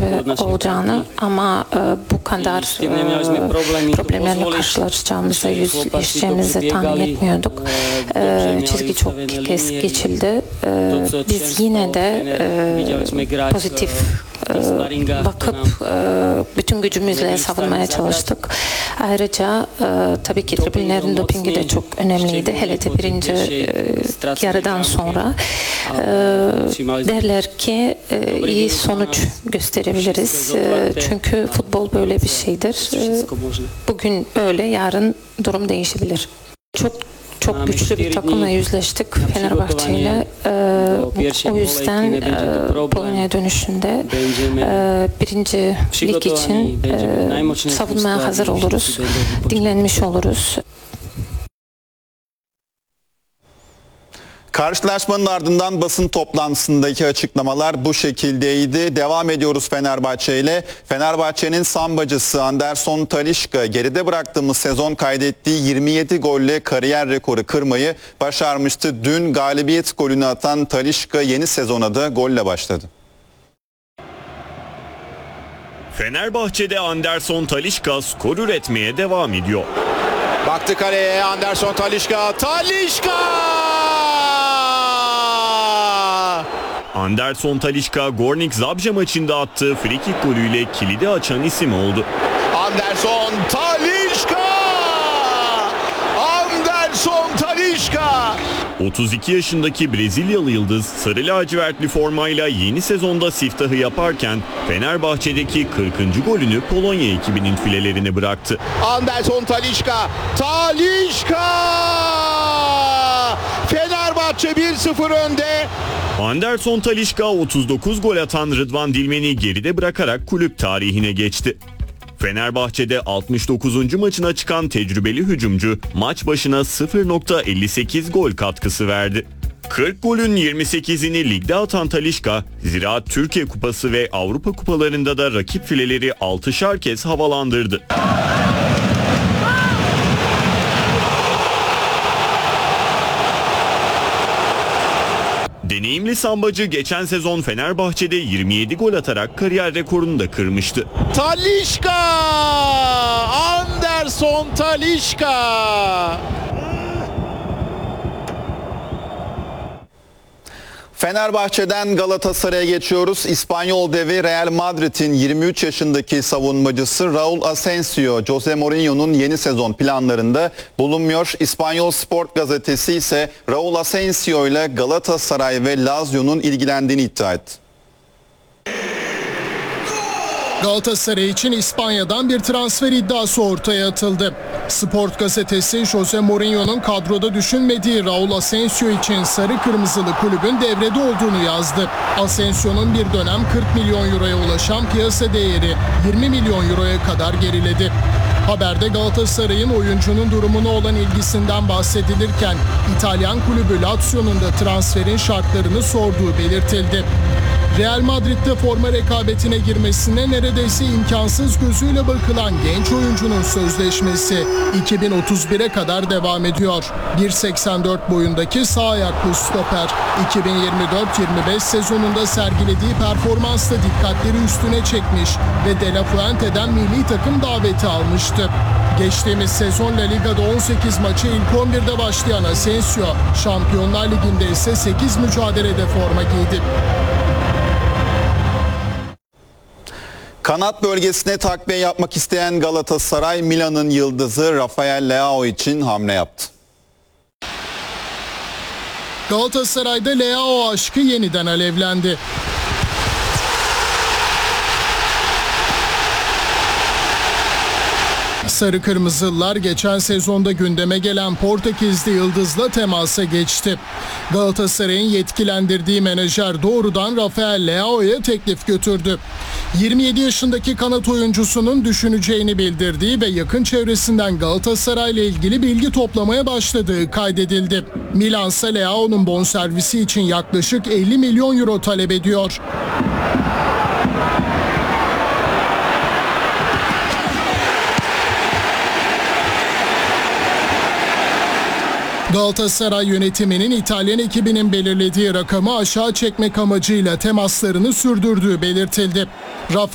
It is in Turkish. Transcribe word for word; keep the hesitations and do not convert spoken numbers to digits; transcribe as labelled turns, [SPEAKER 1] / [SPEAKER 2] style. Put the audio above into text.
[SPEAKER 1] gibi olacağını ama e, bu kadar e, problemlerle karşılaşacağımızı, yüzleşeceğimizi tahmin etmiyorduk. E, çizgi çok kez geçildi. E, biz yine de e, pozitif e, bakıp e, bütün gücümüzle savunmaya çalıştık. Ayrıca e, tabii ki tribünlerin dopingi de çok önemliydi. Hele de birinci e, yarıdan sonra e, derler ki e, iyi sonuç gösterebiliriz. E, çünkü futbol böyle bir şeydir. E, bugün öyle, yarın durum değişebilir. Çok Çok güçlü bir takımla yüzleştik Fenerbahçe ile. Ee, o yüzden e, Polonya dönüşünde e, birinci lig için e, savunmaya hazır oluruz, dinlenmiş oluruz.
[SPEAKER 2] Karşılaşmanın ardından basın toplantısındaki açıklamalar bu şekildeydi. Devam ediyoruz Fenerbahçe ile. Fenerbahçe'nin sambacısı Anderson Talisca geride bıraktığımız sezon kaydettiği yirmi yedi golle kariyer rekoru kırmayı başarmıştı. Dün galibiyet golünü atan Talisca yeni sezona da golle başladı.
[SPEAKER 3] Fenerbahçe'de Anderson Talisca skor üretmeye devam ediyor.
[SPEAKER 4] Baktı kaleye Anderson Talisca. Talisca!
[SPEAKER 3] Anderson Talisca, Gornik Zabrze maçında attığı frikik golüyle kilidi açan isim oldu.
[SPEAKER 4] Anderson Talisca! Anderson Talisca!
[SPEAKER 3] otuz iki yaşındaki Brezilyalı yıldız sarı lacivertli formayla yeni sezonda siftahı yaparken Fenerbahçe'deki kırkıncı golünü Polonya ekibinin filelerine bıraktı.
[SPEAKER 4] Anderson Talisca! Talisca! Fenerbahçe bir sıfır önde.
[SPEAKER 3] Anderson Talisca otuz dokuz gol atan Rıdvan Dilmen'i geride bırakarak kulüp tarihine geçti. Fenerbahçe'de altmış dokuzuncu maçına çıkan tecrübeli hücumcu maç başına sıfır nokta elli sekiz gol katkısı verdi. kırk golün yirmi sekizini ligde atan Talisca, Ziraat Türkiye Kupası ve Avrupa Kupalarında da rakip fileleri altışar kez havalandırdı. Deneyimli sambacı geçen sezon Fenerbahçe'de yirmi yedi gol atarak kariyer rekorunu da kırmıştı.
[SPEAKER 4] Talisca! Anderson Talisca!
[SPEAKER 2] Fenerbahçe'den Galatasaray'a geçiyoruz. İspanyol devi Real Madrid'in yirmi üç yaşındaki savunmacısı Raul Asensio, Jose Mourinho'nun yeni sezon planlarında bulunmuyor. İspanyol Sport gazetesi ise Raul Asensio ile Galatasaray ve Lazio'nun ilgilendiğini iddia etti.
[SPEAKER 5] Galatasaray için İspanya'dan bir transfer iddiası ortaya atıldı. Sport gazetesi Jose Mourinho'nun kadroda düşünmediği Raul Asensio için sarı kırmızılı kulübün devrede olduğunu yazdı. Asensio'nun bir dönem kırk milyon euroya ulaşan piyasa değeri yirmi milyon euroya kadar geriledi. Haberde Galatasaray'ın oyuncunun durumuna olan ilgisinden bahsedilirken İtalyan kulübü Lazio'nun da transferin şartlarını sorduğu belirtildi. Real Madrid'de forma rekabetine girmesine neredeyse imkansız gözüyle bakılan genç oyuncunun sözleşmesi iki bin otuz bire kadar devam ediyor. bir seksen dört boyundaki sağ ayaklı stoper iki bin yirmi dört yirmi beş sezonunda sergilediği performansla dikkatleri üstüne çekmiş ve De La Fuente'den milli takım daveti almıştı. Geçtiğimiz sezon La Liga'da on sekiz maçı ilk on birde başlayan Asensio, Şampiyonlar Ligi'nde ise sekiz mücadelede forma giydi.
[SPEAKER 2] Kanat bölgesine takviye yapmak isteyen Galatasaray, Milan'ın yıldızı Rafael Leao için hamle yaptı.
[SPEAKER 5] Galatasaray'da Leao aşkı yeniden alevlendi. Sarı Kırmızılılar geçen sezonda gündeme gelen Portekizli yıldızla temasa geçti. Galatasaray'ın yetkilendirdiği menajer doğrudan Rafael Leao'ya teklif götürdü. yirmi yedi yaşındaki kanat oyuncusunun düşüneceğini bildirdiği ve yakın çevresinden Galatasaray'la ilgili bilgi toplamaya başladığı kaydedildi. Milan ise Leao'nun bonservisi için yaklaşık elli milyon euro talep ediyor. Galatasaray yönetiminin İtalyan ekibinin belirlediği rakamı aşağı çekmek amacıyla temaslarını sürdürdüğü belirtildi.